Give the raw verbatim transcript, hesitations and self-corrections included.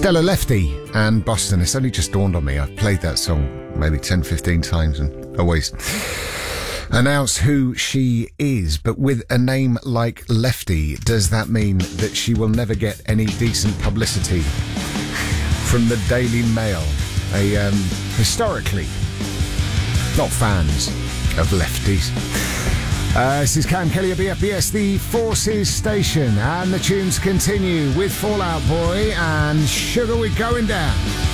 Stella Lefty and Boston. It's only just dawned on me. I've played that song maybe ten, fifteen times and always announce who she is. But with a name like Lefty, does that mean that she will never get any decent publicity from the Daily Mail? A, um, historically, not fans of lefties. Uh, this is Cam Kelly at B F B S, the Forces station, and the tunes continue with Fall Out Boy and Sugar We're Going Down.